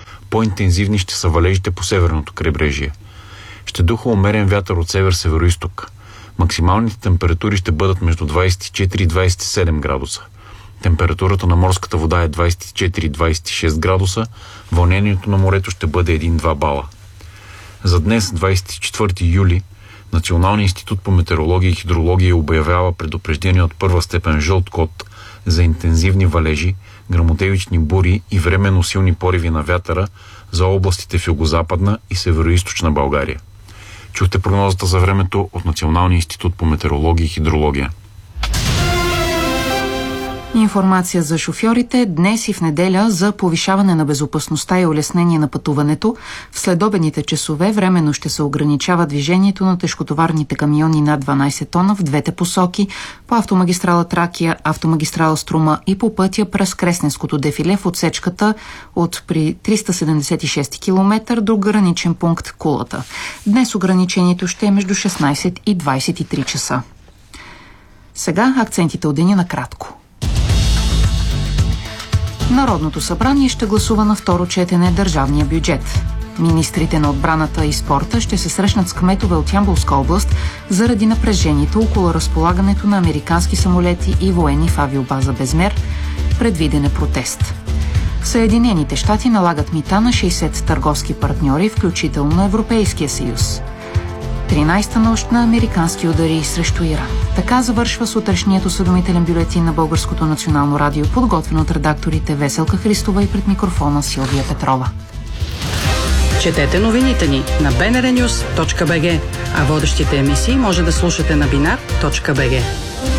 По-интензивни ще са валежите по северното крайбрежие. Ще духа умерен вятър от север-североизток. Максималните температури ще бъдат между 24 и 27 градуса. Температурата на морската вода е 24-26 градуса, вълнението на морето ще бъде 1-2 бала. За днес, 24 юли, Националният институт по метеорология и хидрология обявява предупреждение от първа степен жълт код за интензивни валежи, гръмотевични бури и временно силни пориви на вятъра за областите в югозападна и североизточна България. Чухте прогнозата за времето от Националния институт по метеорология и хидрология. Информация за шофьорите днес и в неделя за повишаване на безопасността и улеснение на пътуването. В следобедните часове временно ще се ограничава движението на тежкотоварните камиони над 12 тона в двете посоки по автомагистрала Тракия, автомагистрала Струма и по пътя през Кресненското дефиле в отсечката от при 376 км до граничен пункт Кулата. Днес ограничението ще е между 16 и 23 часа. Сега акцентите от деня накратко. Народното събрание ще гласува на второ четене държавния бюджет. Министрите на отбраната и спорта ще се срещнат с кметове от Ямболска област заради напрежението около разполагането на американски самолети и военни в авиобаза Безмер. Предвиден е протест. Съединените щати налагат мита на 60 търговски партньори, включително на Европейския съюз. 13-та нощ на американски удари срещу Иран. Така завършва сутрешният осведомителен бюлетин на Българското национално радио, подготвен от редакторите Веселка Христова и пред микрофона Силвия Петрова. Четете новините ни на bnrnews.bg, а водещите емисии може да слушате на binar.bg.